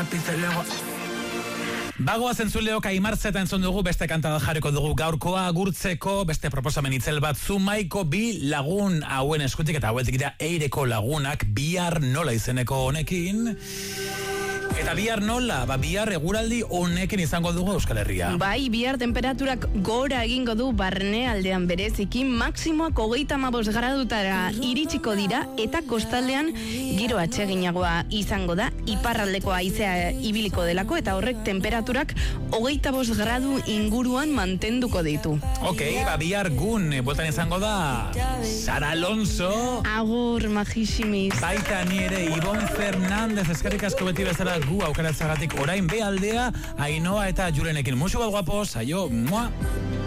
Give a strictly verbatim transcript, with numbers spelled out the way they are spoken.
lápices luego. Bagoa zentzuleok Aimartzeta entzun dugu, beste kantada jarriko dugu gaurkoa agurtzeko, beste proposamen itzel bat Zumaiko bi lagun hauen eskutik, eta hauetik dira Eireko lagunak, bihar nola izeneko honekin. Eta bihar nola, ba bihar eguraldi honekin izango dugu Euskal Herria. Bai, bihar temperaturak gora egingo du barne aldean bereziki, maksimoak hogeita hamabost gradutara iritsiko dira, eta kostaldean giro atseginagoa izango da, iparraldeko haizea ibiliko delako, eta horrek temperaturak hogeita bost gradu inguruan mantenduko ditu. Ok, ba bihar gun, bueltan izango da Sara Alonso. Agur, majiximiz. Baita ni ere, Ibon Fernandez, eskerrik asko beti bezala gu aukeratzagatik orain bealdea, Ainoa eta Julenekin. Musu bat guapos, aio, mua.